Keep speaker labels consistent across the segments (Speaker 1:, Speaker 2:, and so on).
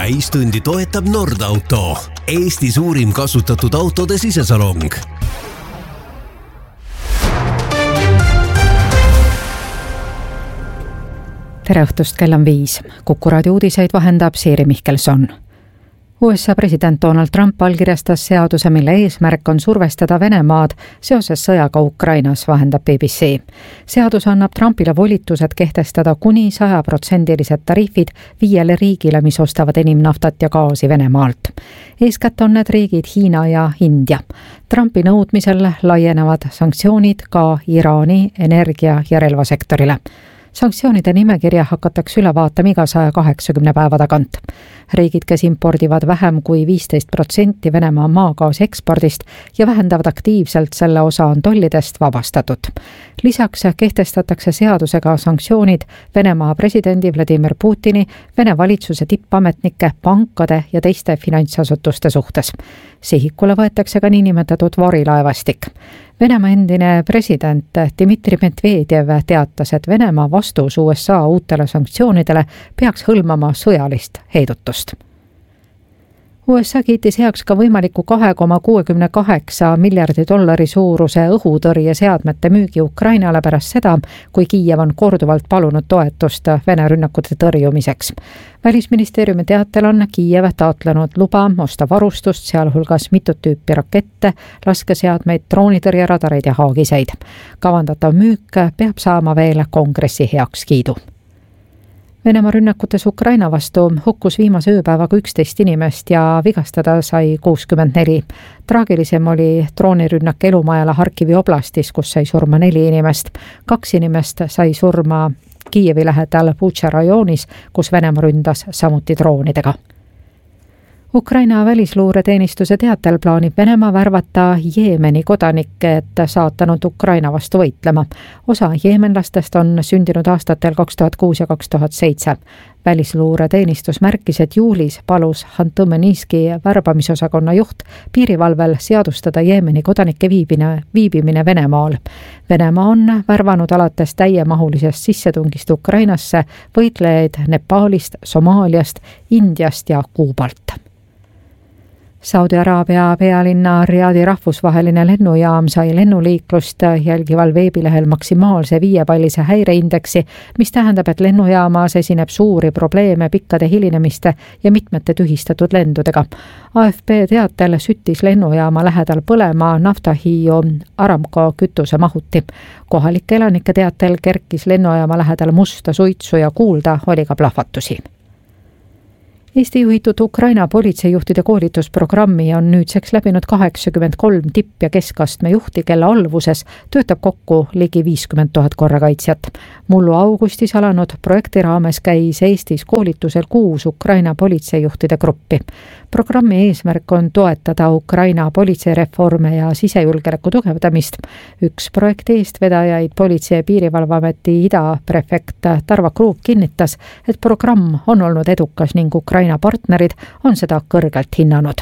Speaker 1: täistundi toetab Nordauto, Eesti suurim kasutatud autode sisesalong.
Speaker 2: Tere õhtust, kell on 5. Kuku raadio uudiseid vahendab Siiri Mihkelson. USA president Donald Trump allkirjastas seaduse, mille eesmärk on survestada Venemaad seoses sõjaga Ukrainas, vahendab BBC. Seadus annab Trumpile volitused kehtestada kuni 100% tariifid 5 riigile, mis ostavad enim naftat ja gaasi Venemaalt. Eeskätt on need riigid Hiina ja India. Trumpi nõudmisel laienevad sanktsioonid ka Iraani energia- ja relvasektorile. Sanktsioonide nimekirja hakatakse üle vaatama iga 180 päeva tagant. Riigid, kes impordivad vähem kui 15% Venemaa maagaasi ekspordist ja vähendavad aktiivselt selle osa, on tollidest vabastatud. Lisaks kehtestatakse seadusega sanktsioonid Venemaa presidendi Vladimir Putini, Vene valitsuse tippametnike, pankade ja teiste finantsasutuste suhtes. Sihikule võetakse ka niinimetatud varilaevastik. Venemaa endine president Dmitri Medvedev teatas, et Venemaa vastus USA uutele sanktsioonidele peaks hõlmama sõjalist heidutust. USA kiitis heaks ka võimaliku $2,68 miljardi suuruse õhutõrjeseadmete müügi Ukrainale pärast seda, kui Kiiev on korduvalt palunud toetust Vene rünnakute tõrjumiseks. Välisministeeriumi teatel on Kiiev taotlenud luba osta varustust, sealhulgas mitut tüüpi rakette, laskeseadmeid, droonitõrjeradareid ja haagiseid. Kavandatav müük peab saama veel kongressi heakskiidu. Venemaa rünnakutes Ukraina vastu hukkus viimase ööpäevaga 11 inimest ja vigastada sai 64. Traagilisem oli droonirünnak elumajale Harkivi oblastis, kus sai surma 4 inimest. 2 inimest sai surma Kiievi lähedal Butša rajoonis, kus Venemaa ründas samuti droonidega. Ukraina välisluureteenistuse teatel plaanib Venemaa värvata Jeemeni kodanikke, et saata nad Ukraina vastu võitlema. Osa jeemenlastest on sündinud aastatel 2006 ja 2007. Välisluureteenistus märkis, et juulis palus Hantumeniski värbamisosakonna juht piirivalvel seadustada Jeemeni kodanike viibimine Venemaal. Venemaa on värvanud alates täiemahulisest sissetungist Ukrainasse võitlejaid Nepaalist, Somaaliast, Indiast ja Kuubalt. Saudi Araabia pealinna Riadi rahvusvaheline lennujaam sai lennuliiklust jälgival veebilehel maksimaalse 5-pallise häireindeksi, mis tähendab, et lennujaamas esineb suuri probleeme pikkade hilinemiste ja mitmete tühistatud lendudega. AFP teatel süttis lennujaama lähedal põlema naftahiiu Aramco kütusemahuti. Kohalike elanike teatel kerkis lennujaama lähedal musta suitsu ja kuulda oli ka plahvatusi. Eesti juhitud Ukraina politseijuhtide koolitusprogrammi on nüüdseks läbinud 83 tipp- ja keskastme juhti, kelle alluvuses töötab kokku ligi 50 000 korrakaitsjat. Mullu augustis alanud projekti raames käis Eestis koolitusel 6 Ukraina politseijuhtide gruppi. Programmi eesmärk on toetada Ukraina politseireforme ja sisejulgeoleku tugevdamist. Üks projekti eestvedajaid Politsei- ja Piirivalveameti idaprefekt Tarva Kruup kinnitas, et programm on olnud edukas ning Ukraina partnerid on seda kõrgelt hinnanud.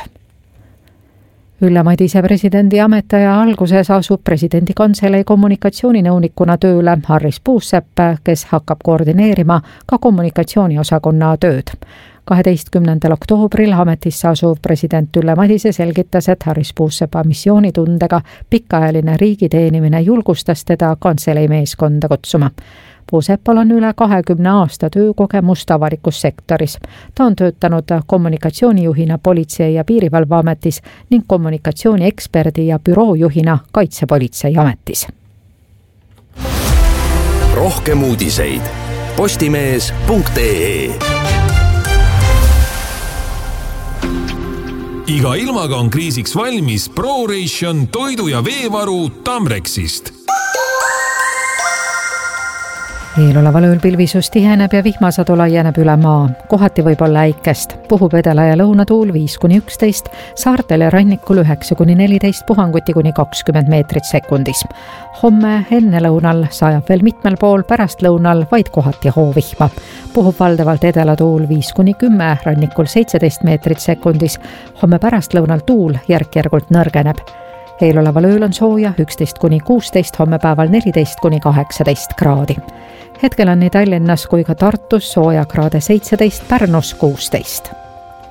Speaker 2: Ülle Madise presidendi ametiaja alguses asub presidendi kantselei kommunikatsiooninõunikuna tööle Harris Puusepp, kes hakkab koordineerima ka kommunikatsiooniosakonna tööd. 12. oktoobril ametisse asuv president Ülle Madise selgitas, et Harris Puusepa missioonitundega pikaajaline riigiteenimine julgustas teda kantselei meeskonda kutsuma. Puusepal on üle 20 aasta töökogemust avalikus sektoris. Ta on töötanud kommunikatsioonijuhina Politsei- ja Piirivalveametis ning kommunikatsiooni-eksperdi ja büroojuhina Kaitsepolitseiametis.
Speaker 1: Rohkem uudiseid postimees.ee. Iga ilmaga on kriisiks valmis ProRation toidu- ja veevaru Tamrexist.
Speaker 2: Eeloleval ööl pilvisus tiheneb ja vihmasadu laieneb üle maa. Kohati võib olla äikest. Puhub edela- ja lõunatuul 5-11, saartel ja rannikul 9-14, puhanguti kuni 20 meetrit sekundis. Homme ennelõunal sajab veel mitmel pool, pärastlõunal vaid kohati hoovihma. Puhub valdavalt edelatuul 5-10, rannikul 17 meetrit sekundis. Homme pärastlõunal tuul järk-järgult nõrgeneb. Eeloleval ööl on sooja 11-16, homme päeval 14-18 kraadi. Hetkel on nii Tallinnas kui ka Tartus soojakraade 17, Pärnus 16.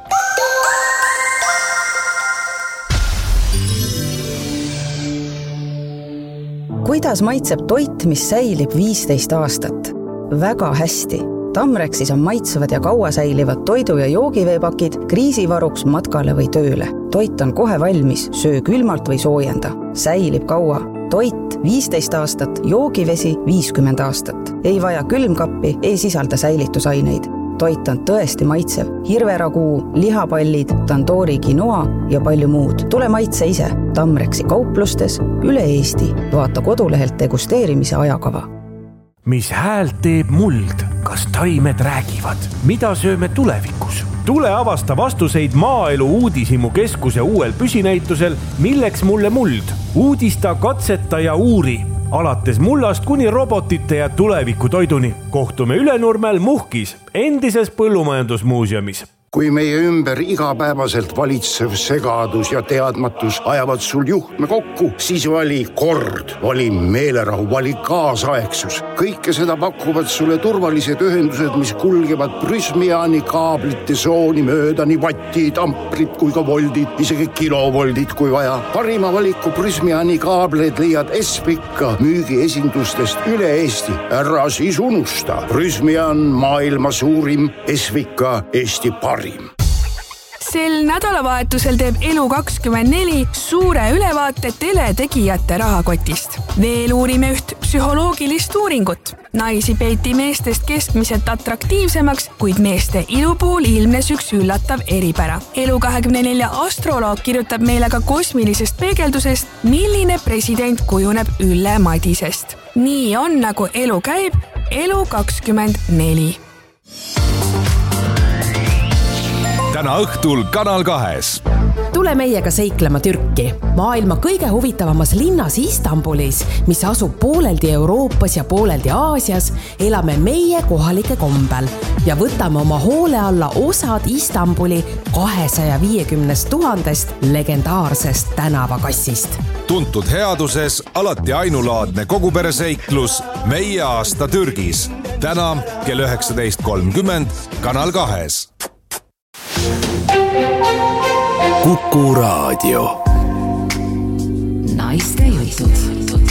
Speaker 3: Kuidas maitseb toit, mis säilib 15 aastat? Väga hästi. Tamrexis on maitsevad ja kaua säilivad toidu- ja joogiveepakid kriisivaruks matkale või tööle. Toit on kohe valmis, söö külmalt või soojenda. Säilib kaua. Toit 15 aastat, joogivesi 50 aastat. Ei vaja külmkappi, ei sisalda säilitusaineid. Toit on tõesti maitsev. Hirveraguu, lihapallid, tandoori quinoa ja palju muud. Tule maitse ise. Tamrexi kauplustes üle Eesti. Vaata kodulehelt degusteerimise ajakava.
Speaker 4: Mis häält teeb muld? Kas taimed räägivad? Mida sööme tulevikus? Tule avasta vastuseid Maaelu Uudishimu keskuse uuel püsinäitusel Milleks mulle muld? Uudista, katseta ja uuri. Alates mullast kuni robotite ja tulevikutoiduni. Kohtume Ülenurmel Muhkis, endises põllumajandusmuuseumis.
Speaker 5: Kui meie ümber igapäevaselt valitsev segadus ja teadmatus ajavad sul juhtme kokku, siis vali kord, vali meelerahu, vali kaasaegsus. Kõike seda pakuvad sulle turvalised ühendused, mis kulgevad Prysmiani kaablite sooni mööda nii vattid, amprid kui ka voldid, isegi kilovoldid kui vaja. Parima valiku Prysmiani kaableid leiad Espika müügiesindustest üle Eesti. Ära siis unusta. Prysmian maailma suurim, Espika Eesti parim.
Speaker 6: Sel nädalavahetusel teeb Elu24 suure ülevaate teletegijate rahakotist. Veel uurime üht psühholoogilist uuringut. Naisi peeti meestest keskmiselt atraktiivsemaks, kuid meeste ilu puhul ilmnes üks üllatav eripära. Elu24 astroloog kirjutab meile ka kosmilisest peegeldusest, milline president kujuneb Ülle Madisest. Nii on, nagu elu käib, Elu24.
Speaker 1: Täna õhtul Kanal 2.
Speaker 7: Tule meiega seiklema Türki, maailma kõige huvitavamas linnas Istanbulis, mis asub pooleldi Euroopas ja pooleldi Aasias, elame meie kohalike kombel ja võtame oma hoole alla osad Istanbuli 250 000 legendaarsest tänavakassist.
Speaker 8: Tuntud headuses, alati ainulaadne kogupereseiklus Meie aasta Türgis. Täna kell 19.30 Kanal 2.
Speaker 9: Kuku Raadio.
Speaker 10: Naiste jutud.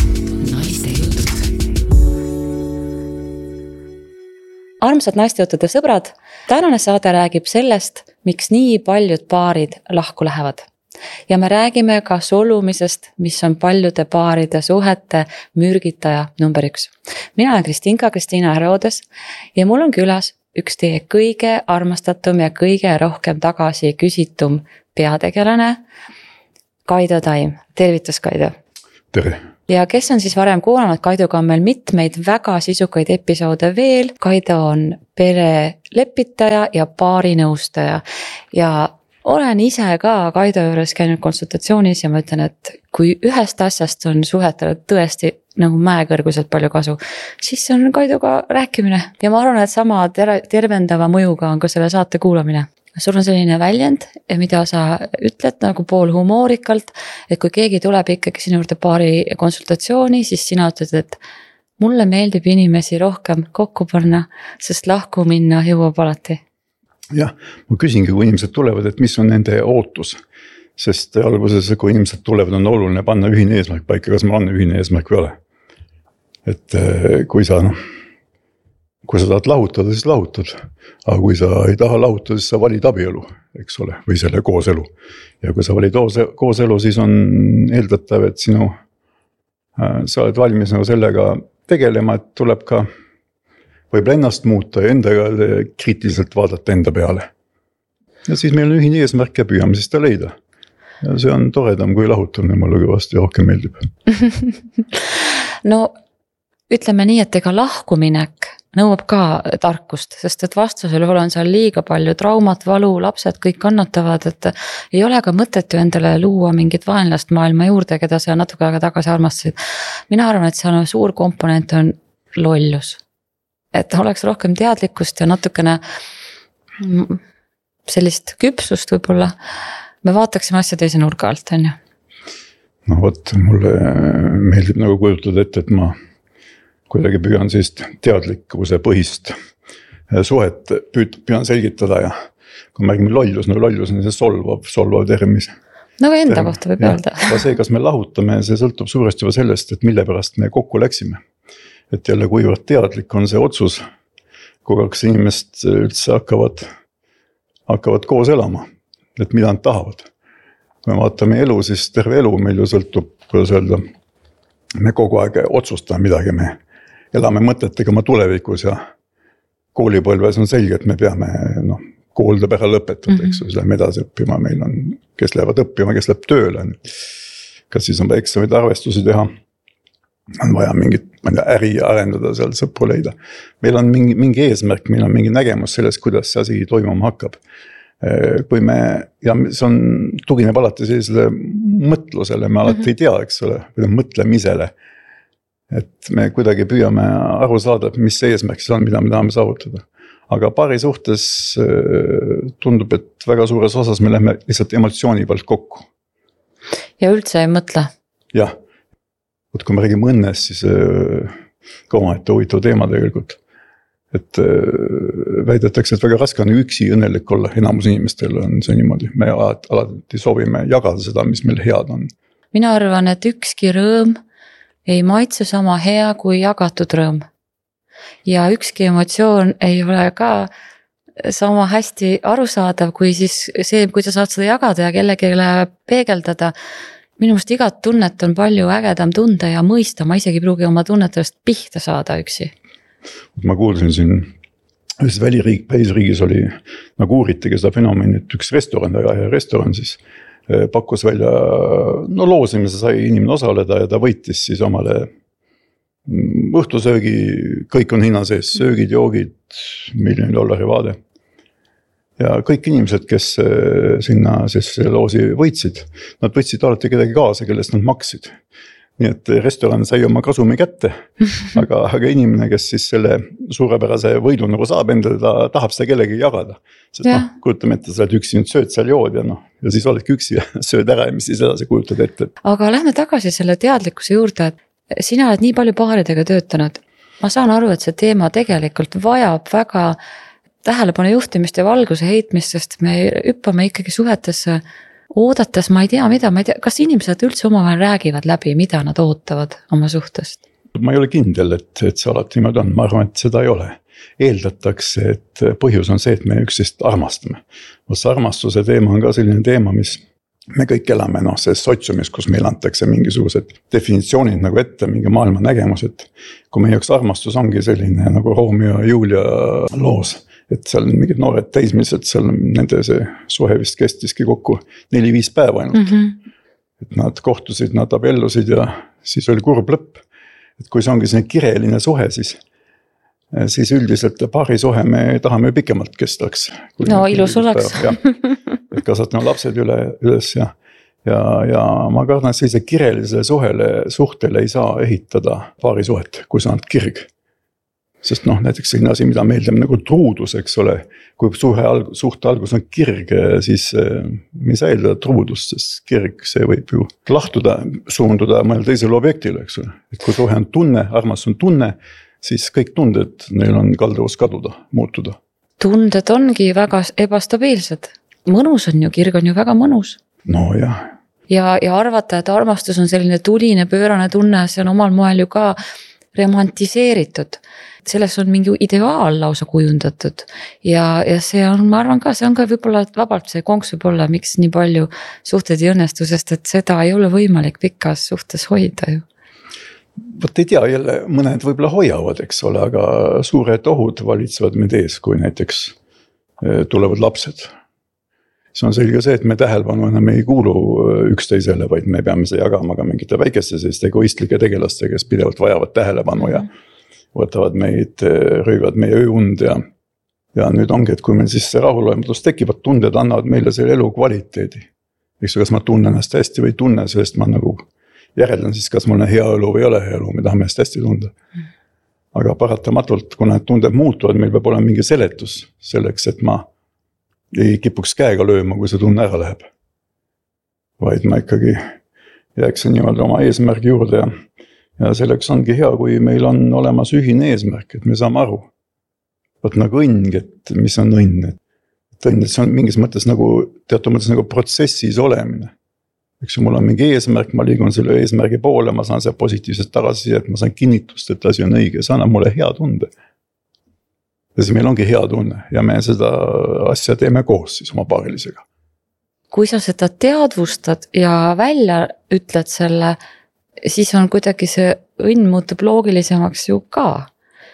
Speaker 10: Armsad naistejutude sõbrad, tänane saade räägib sellest, miks nii paljud paarid lahku lähevad. Ja me räägime ka solumisest, mis on paljude paaride suhete mürgitaja number 1. Mina olen Kristiina Herodes ja mul on külas üks teie kõige armastatum ja kõige rohkem tagasi küsitum peategelane, Kaido Taim. Tervitus, Kaido!
Speaker 11: Tere!
Speaker 10: Ja kes on siis varem kuulanud, Kaidoga on meil mitmeid väga sisukaid episoode veel. Kaido on perelepitaja ja paarinõustaja ja olen ise ka Kaido juures käinud konsultatsioonis ja ma ütlen, et kui ühest asjast on suhetele tõesti nagu mäekõrguselt palju kasu, siis on Kaidoga rääkimine. Ja ma arvan, et sama tervendava mõjuga on ka selle saate kuulamine. Sul on selline väljend, mida sa ütled nagu pool humoorikalt, et kui keegi tuleb ikkagi sinu juurde paari konsultatsiooni, siis sina ütled, et mulle meeldib inimesi rohkem kokku panna, sest lahku minna jõuab alati.
Speaker 11: Jah, ma küsingi, kui inimesed tulevad, et mis on nende ootus, sest alguses, kui inimesed tulevad, on oluline panna ühine eesmärk paika, kas ma annan ühine eesmärk või ole. Et kui sa tahad lahutada, siis lahutad, aga kui sa ei taha lahutada, siis sa valid abielu, eks ole, või selle kooselu. Ja kui sa valid kooselu, siis on eeldatav, et sa oled valmis sellega tegelema, et tuleb ka võib ennast muuta ja endaga kriitiliselt vaadata enda peale. Ja siis meil on ühine eesmärk ja püüame siis ta leida. Ja see on toredam kui lahutamine, mulle kõvasti rohkem meeldib.
Speaker 10: No ütleme nii, et ega lahkuminek nõuab ka tarkust, sest et vastusel juhul on seal liiga palju traumat, valu, lapsed kõik kannatavad, et ei ole ka mõtet ju endale luua mingit vaenlast maailma juurde, keda sa natuke aega tagasi armastasid. Mina arvan, et see on suur komponent on lollus. Et oleks rohkem teadlikkust ja natukene sellist küpsust võib-olla. Me vaataksime asja teise nurga alt, on ju?
Speaker 11: No vot, mulle meeldib nagu kujutada ette, et ma kuidagi püüan siis teadlikkuse põhist suhet püüan selgitada ja kui märgime lollus, no lollus on see solvav termis.
Speaker 10: Nagu enda kohta võib öelda.
Speaker 11: Aga see, kas me lahutame, see sõltub suuresti juba sellest, et mille pärast me kokku läksime. Et jälle kuivõrd teadlik on see otsus, kui kaks inimest üldse hakkavad koos elama, et mida nad tahavad. Kui me vaatame elu, siis terve elu meil ju sõltub, kuidas öelda, me kogu aeg otsustame midagi, me elame mõtetega oma tulevikus ja koolipõlves on selge, et me peame kool tuleb ära lõpetada, eks ju, läheme edasi õppima, meil on, kes lähevad õppima, kes läheb tööle. Kas siis on vaja eksamid arvestusi teha, on vaja mingit äri arendada, seal sõpru leida. Meil on mingi eesmärk, meil on mingi nägemus sellest, kuidas see asi toimuma hakkab. Kui me, ja see on, tugineb alati sellisele mõtlusele, me alati ei tea, eks ole, mõtlemisele. Et me kuidagi püüame aru saada, mis see eesmärk siis on, mida me tahame saavutada. Aga paari suhtes tundub, et väga suures osas me lähme lihtsalt emotsiooni pealt kokku.
Speaker 10: Ja üldse ei mõtle?
Speaker 11: Jah. Kui me räägime õnnest, siis ka omaette huvitav teema tegelikult. Et väidetakse, et väga raske on üksi õnnelik olla, enamus inimestel on see niimoodi. Me alati soovime jagada seda, mis meil head on.
Speaker 10: Mina arvan, et ükski rõõm ei maitse sama hea kui jagatud rõõm. Ja ükski emotsioon ei ole ka sama hästi arusaadav, kui siis see, kui sa saad seda jagada ja kellegile peegeldada. Minu meelest igat tunnet on palju ägedam tunda ja mõista, ma isegi pruugi oma tunnetest pihta saada üksi.
Speaker 11: Ma kuulsin siin, ühes välisriigis oli, nagu uuritegi seda fenomeni, et üks restoran, väga hea restoran siis pakkus välja, loosimise sai inimene osaleda ja ta võitis siis omale õhtusöögi, kõik on hinna sees, söögid, joogid, $1,000,000 vaade. Ja kõik inimesed, kes sinna siis loosi võitsid, nad võtsid alati kedagi kaasa, kellest nad maksid. Nii et restoran sai oma kasumi kätte, aga inimene, kes siis selle suurepärase võidu nagu saab endale, ta tahab seda kellegi jagada. Sest kujutame ette, sa oled üksi nüüd sööd seal jood ja ja siis oledki üksi ja sööd ära ja mis siis edasi kujutad ette.
Speaker 10: Aga lähme tagasi selle teadlikkuse juurde, et sina oled nii palju paaridega töötanud. Ma saan aru, et see teema tegelikult vajab väga tähelepanu juhtimist ja valguse heitmist, sest me hüppame ikkagi suhetesse oodates, ma ei tea, kas inimesed üldse omavahel räägivad läbi, mida nad ootavad oma suhtest?
Speaker 11: Ma ei ole kindel, et see alati niimoodi on, ma arvan, et seda ei ole. Eeldatakse, et põhjus on see, et me üksteist armastame. See armastuse teema on ka selline teema, mis me kõik elame selles sotsiumis, kus meil antakse mingisugused definitsioonid nagu ette, mingi maailma nägemus, et kui meie jaoks armastus ongi selline nagu Romeo ja Julia loos, et seal on mingid noored teismised, seal nende see suhe vist kestiski kokku 4-5 päeva ainult. Et nad kohtusid, nad abellusid ja siis oli kurb lõpp. Et kui see ongi selline kireline suhe, siis üldiselt paari suhe me tahame pikemalt kestaks.
Speaker 10: No ilus oleks.
Speaker 11: Et kasvatame lapsed üles ja ma kardan, et sellise kirelisele suhtele ei saa ehitada paari suhet, kui see on kirg. Sest näiteks selline asi, mida meeldib nagu truudus, eks ole, kui suhte algus on kirg, siis me ei saa eeldada truudust, sest kirg see võib ju lahtuda, suunduda mõnel teisele objektile, eks ole. Et kui suhe on tunne, armas on tunne, siis kõik tunded, neil on kaldavus kaduda, muutuda.
Speaker 10: Tunded ongi väga ebastabiilsed. Mõnus on ju, kirg on ju väga mõnus.
Speaker 11: No jah.
Speaker 10: Ja arvata, et armastus on selline tuline, pöörane tunne, see on omal moel ju ka romantiseeritud. Selles on mingi ideaal lausa kujundatud ja see on, ma arvan ka, see on ka võib-olla vabalt see konks võib olla, miks nii palju suhted ei õnnestu, sest et seda ei ole võimalik pikas suhtes hoida ju.
Speaker 11: Võt ei tea, jälle mõned võib-olla hoiavad, eks ole, aga suured ohud valitsevad meid ees, kui näiteks tulevad lapsed. See on selge see, et me tähelepanu enam ei kuulu üksteisele, vaid me peame see jagama ka mingite väikeste selliste egoistlike tegelaste, kes pidevalt vajavad tähelepanu ja võtavad meid, röövad meie ööund ja nüüd ongi, et kui meil siis see rahulolematus tekivad, tunded annavad meile selle elu kvaliteedi. Eks kas ma tunnen ennast hästi või ei tunne, sellest ma nagu järeldan siis, kas mul on hea elu või ei ole hea elu, me tahame hästi tunda. Aga paratamatult, kui need tunded muutuvad, meil peab olema mingi seletus selleks, et ma ei kipuks käega lööma, kui see tunne ära läheb. Vaid ma ikkagi jääksin niimoodi oma eesmärgi juurde ja selleks ongi hea, kui meil on olemas ühine eesmärk, et me saame aru. Võt nagu õnn, et mis on õnn. Et õnn, et see on mingis mõttes nagu, teatud mõttes nagu protsessis olemine. eks ju, mul on mingi eesmärk, ma liigun selle eesmärgi poole, ma saan seal positiivset tagasisidet, ma saan kinnitust, et asi on õige, see annab mulle hea tunde. Ja siis meil ongi hea tunne ja me seda asja teeme koos siis oma paarilisega.
Speaker 10: Kui sa seda teadvustad ja välja ütled selle, siis on kuidagi see õnn muutub loogilisemaks ju ka.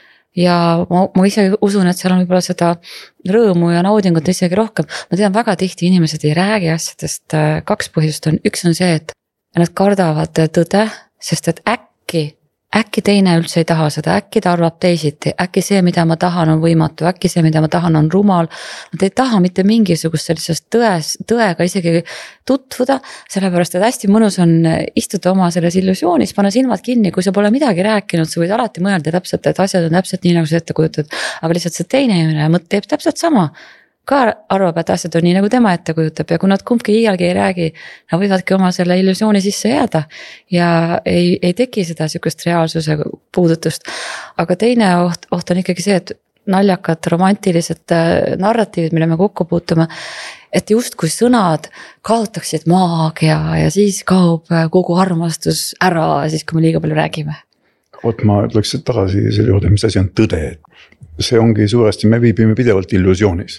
Speaker 10: Ja ma ise usun, et seal on võib-olla seda rõõmu ja naudingut isegi rohkem. Ma tean, väga tihti inimesed ei räägi asjadest, 2 põhjust on. Üks on see, et nad kardavad tõde, sest et äkki teine üldse ei taha seda, äkki ta arvab teisiti, äkki see, mida ma tahan, on võimatu, äkki see, mida ma tahan, on rumal. Nad ei taha mitte mingisugust sellisest tõega isegi tutvuda, sellepärast, et hästi mõnus on istuda oma selles illusioonis, panna silmad kinni, kui sa pole midagi rääkinud, sa võid alati mõelda täpselt, et asjad on täpselt nii, nagu sa ette kujutad, aga lihtsalt see teine inimene teeb täpselt sama. Ka arvab, et asjad on nii, nagu tema ette kujutab ja kui nad kumbki iialgi ei räägi, nad võivadki oma selle illusiooni sisse jääda ja ei teki seda sükust reaalsuse puudutust. Aga teine oht on ikkagi see, et naljakad romantilised narratiivid, mille me kokku puutume, et just kui sõnad kaotaksid maagia ja siis kaob kogu armastus ära, siis kui me liiga palju räägime.
Speaker 11: Ma ütleks tagasi selle juurde, mis asi on tõde. See ongi suuresti, me viibime pidevalt illusioonis.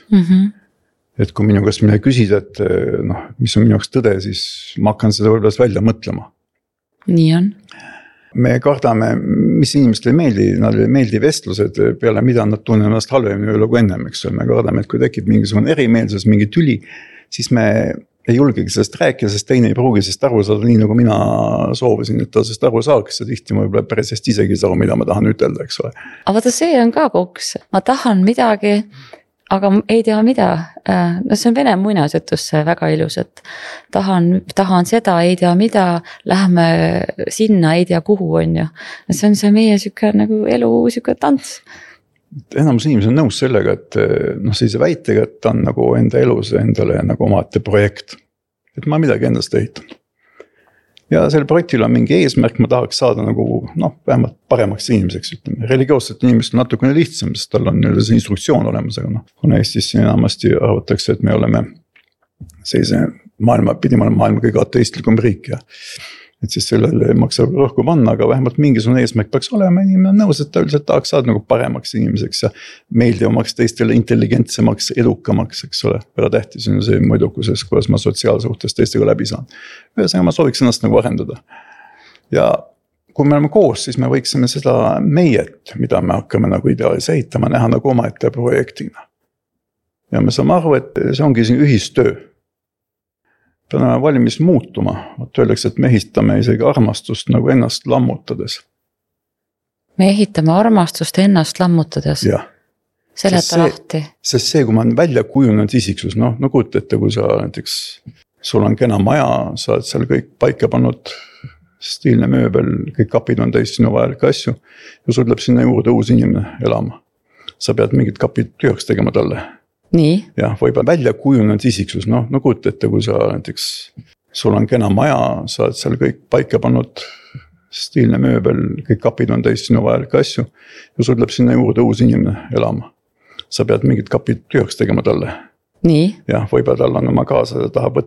Speaker 11: Et kui minu käest midagi küsida, et mis on minu jaoks tõde, siis ma hakkan seda võib-olla välja mõtlema.
Speaker 10: Nii on.
Speaker 11: Me kardame, mis inimestele ei meeldi vestlused peale, mida nad tunnevad ennast halvemini kui ennem, eks ole. Me kardame, et kui tekib mingisugune erimeelsus, mingi tüli, siis me ei julgegi sellest rääkida, sest teine ei pruugi sest aru saada nii, nagu mina soovisin, et ta sest aru saaks ja tihti ma võib-olla päris hästi isegi aru, mida ma tahan ütelda, eks ole.
Speaker 10: Aga vaata, see on ka koks. Ma tahan midagi, aga ei tea mida. No see on vene muinasjutus väga ilus, et tahan seda, ei tea mida, läheme sinna, ei tea kuhu on ju. See on see meie süke nagu elu süke tants.
Speaker 11: Enamus inimesed on nõus sellega, et sellise väitega, et ta on nagu enda elus endale nagu omate projekt. Et ma midagi endast ehitan. Ja selle projektil on mingi eesmärk, ma tahaks saada nagu vähemalt paremaks inimeseks. Ütleme. Religioosset inimest on natukene lihtsam, sest tal on see instruktsioon olemas, aga kuna Eestis enamasti arvatakse, et me oleme sellise maailma kõige ateistlikum riik ja et siis sellele maksab rohku panna, aga vähemalt mingisugune eesmärk peaks olema, inimene on nõus, et ta üldiselt tahaks saada nagu paremaks inimeseks ja meeldivamaks teistele, intelligentsemaks, edukamaks, eks ole. Väga tähtis on see mõidukuses, kuidas ma sotsiaalsuhtes teistega läbi saan. Ühesõnaga ma sooviks ennast nagu arendada. Ja kui me oleme koos, siis me võiksime seda meiet, mida me hakkame nagu ideaalis ehitama, näha nagu oma ette projektina. Ja me saame aru, et see ongi siin ühistöö. Ta on valmis muutuma, öeldakse, et me ehitame isegi armastust nagu ennast lammutades.
Speaker 10: Me ehitame armastust ennast lammutades?
Speaker 11: Jah.
Speaker 10: Seleta lahti?
Speaker 11: Sest see, kui ma olen välja kujunenud isiksus, kujuta ette, kui sa näiteks, sul on kena maja, sa oled seal kõik paika pannud, stiilne mööbel, kõik kapid on täis sinu vajalikke asju ja sul tuleb sinna juurde uus inimene elama. Sa pead mingid kapid tühjaks tegema talle.
Speaker 10: Nii?
Speaker 11: Jah, võib välja kujunenud isiksus, kujuta ette, kui sa näiteks, sul on kena maja, sa oled seal kõik paika pannud, stiilne mööbel, kõik kapid on täis sinu vajalikke asju ja sul tuleb sinna juurde uus inimene elama. Sa pead mingid kapid tühjaks tegema talle.
Speaker 10: Nii?
Speaker 11: Jah, võib-olla tal on oma kaasa, ta tahab